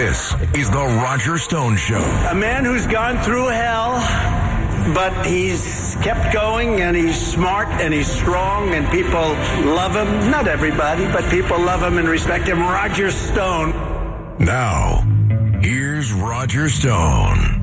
This is the Roger Stone Show. A man who's gone through hell, but he's kept going, and he's smart, and he's strong, and people love him. Not everybody, but people love him and respect him. Roger Stone. Now, here's Roger Stone.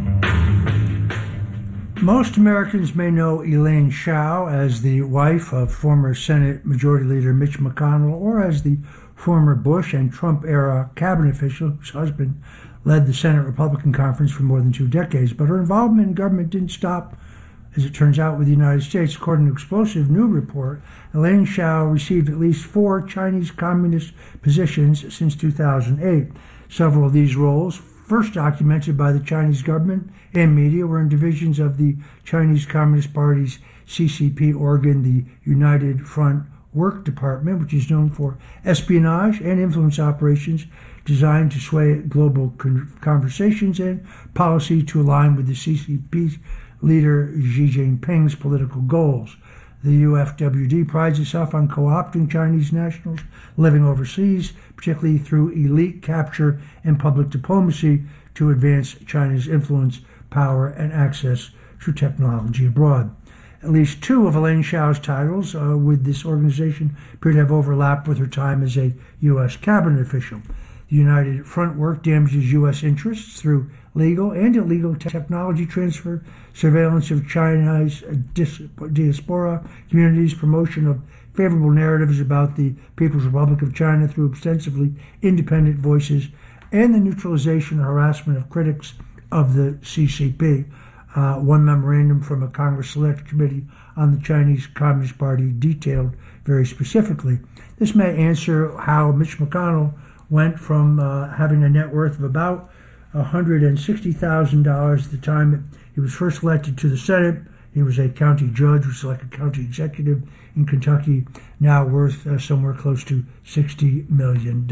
Most Americans may know Elaine Chao as the wife of former Senate Majority Leader Mitch McConnell, or as the former Bush and Trump-era cabinet official whose husband led the Senate Republican Conference for more than 2 decades. But her involvement in government didn't stop, as it turns out, with the United States. According to an explosive new report, Elaine Chao received at least 4 Chinese communist positions since 2008. Several of these roles, first documented by the Chinese government and media, were in divisions of the Chinese Communist Party's CCP organ, the United Front Work Department, which is known for espionage and influence operations designed to sway global conversations and policy to align with the CCP's leader Xi Jinping's political goals. The UFWD prides itself on co-opting Chinese nationals living overseas, particularly through elite capture and public diplomacy, to advance China's influence, power, and access to technology abroad. At least 2 of Elaine Chao's titles with this organization appear to have overlapped with her time as a U.S. cabinet official. The United Front work damages U.S. interests through legal and illegal technology transfer, surveillance of China's diaspora communities, promotion of favorable narratives about the People's Republic of China through ostensibly independent voices, and the neutralization and harassment of critics of the CCP. One memorandum from a Congress Select Committee on the Chinese Communist Party detailed very specifically. This may answer how Mitch McConnell went from having a net worth of about $160,000 at the time he was first elected to the Senate. He was a county judge, which is like a county executive in Kentucky, now worth somewhere close to $60 million.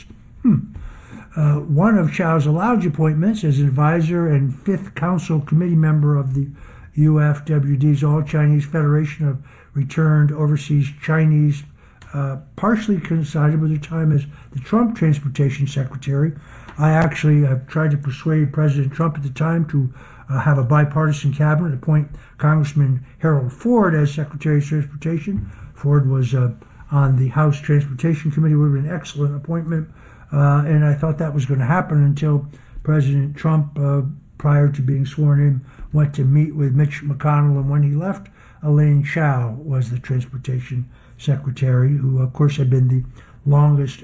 One of Chao's allowed appointments as an advisor and 5th Council Committee member of the UFWD's All-Chinese Federation of Returned Overseas Chinese, partially coincided with her time as the Trump Transportation Secretary. I actually have tried to persuade President Trump at the time to have a bipartisan cabinet, appoint Congressman Harold Ford as Secretary of Transportation. Ford was on the House Transportation Committee, would have been an excellent appointment. And I thought that was going to happen until President Trump, prior to being sworn in, went to meet with Mitch McConnell. And when he left, Elaine Chao was the Transportation Secretary, who, of course, had been the longest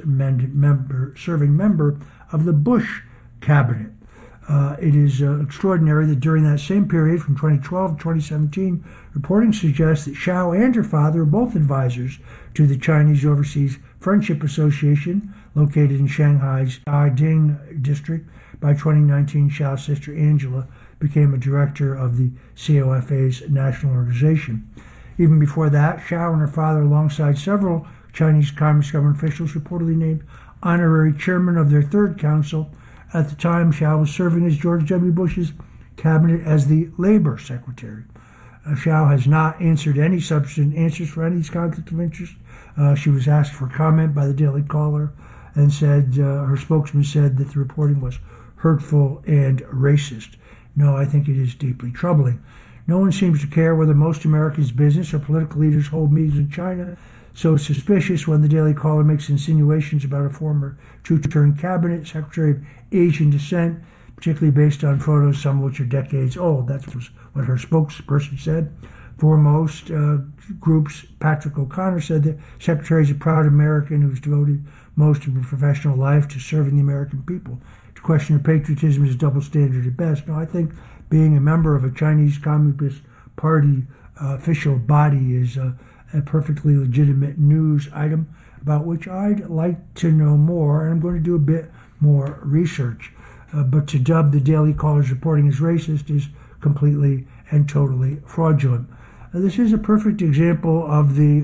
serving member of the Bush cabinet. It is extraordinary that during that same period, from 2012 to 2017, reporting suggests that Chao and her father were both advisors to the Chinese Overseas Friendship Association, located in Shanghai's Jiading district. By 2019, Chao's sister Angela became a director of the COFA's national organization. Even before that, Chao and her father, alongside several Chinese Communist government officials, reportedly named honorary chairman of their 3rd council. At the time, Chao was serving as George W. Bush's cabinet as the Labor Secretary. Chao has not answered any substantive answers for any conflict of interest. She was asked for comment by the Daily Caller and said, her spokesman said that the reporting was hurtful and racist. No, I think it is deeply troubling. No one seems to care whether most Americans' business or political leaders hold meetings in China. So it's suspicious when the Daily Caller makes insinuations about a former 2-term cabinet secretary of Asian descent, particularly based on photos, some of which are decades old. That's what her spokesperson said. For most groups, Patrick O'Connor said that Secretary is a proud American who's devoted most of her professional life to serving the American people. To question her patriotism is a double standard at best. No, I think being a member of a Chinese Communist Party official body is a perfectly legitimate news item about which I'd like to know more, and I'm going to do a bit more research. But to dub the Daily Caller's reporting as racist is completely and totally fraudulent. This is a perfect example of the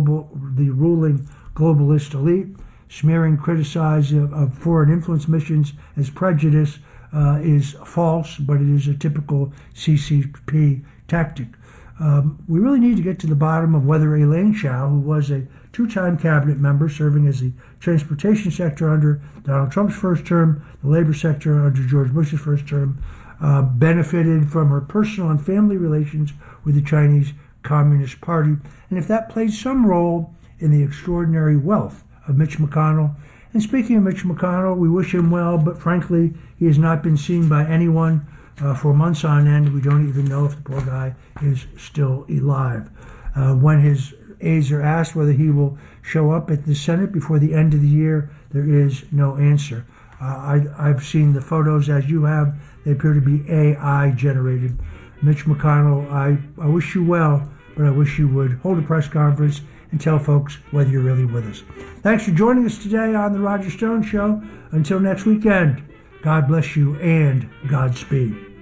ruling globalist elite. Smearing criticism of foreign influence missions as prejudice is false, but it is a typical CCP tactic. We really need to get to the bottom of whether Elaine Chao, who was a two-time cabinet member serving as the transportation sector under Donald Trump's first term, the labor sector under George Bush's first term, benefited from her personal and family relations with the Chinese Communist Party. And if that played some role in the extraordinary wealth of Mitch McConnell. And speaking of Mitch McConnell, we wish him well, but frankly, he has not been seen by anyone for months on end. We don't even know if the poor guy is still alive. When his aides are asked whether he will show up at the Senate before the end of the year, there is no answer. I've seen the photos as you have. They appear to be AI generated. Mitch McConnell, I wish you well, but I wish you would hold a press conference and tell folks whether you're really with us. Thanks for joining us today on The Roger Stone Show. Until next weekend, God bless you and Godspeed.